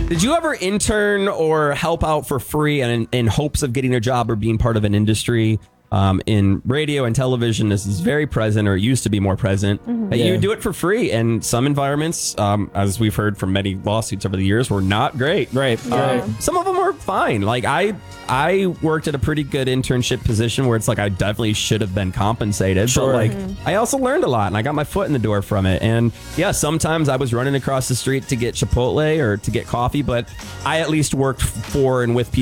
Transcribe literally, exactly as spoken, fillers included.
Did you ever intern or help out for free and in, in hopes of getting a job or being part of an industry? Um, in radio and television, this is very present, or it used to be more present. Mm-hmm. Yeah. You do it for free, and some environments, um, as we've heard from many lawsuits over the years, were not great. Right. Yeah. Um, some of them were fine. Like I, I worked at a pretty good internship position where it's like I definitely should have been compensated. Sure. But like Mm-hmm. I also learned a lot, and I got my foot in the door from it. And yeah, sometimes I was running across the street to get Chipotle or to get coffee, but I at least worked for and with people